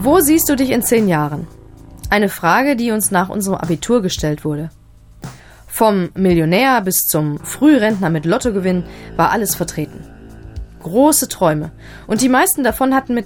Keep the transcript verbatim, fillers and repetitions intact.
Wo siehst du dich in zehn Jahren? Eine Frage, die uns nach unserem Abitur gestellt wurde. Vom Millionär bis zum Frührentner mit Lottogewinn war alles vertreten. Große Träume. Und die meisten davon hatten mit